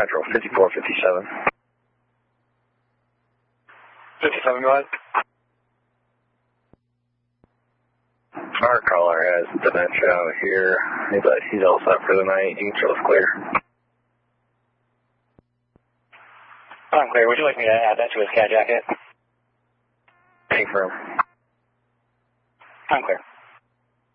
Metro 5457. 57, go ahead. Our caller has dementia out here, but he's all set for the night. You can show us clear. I'm clear. Would you like me to add that to his CAD jacket? Confirm. I'm clear.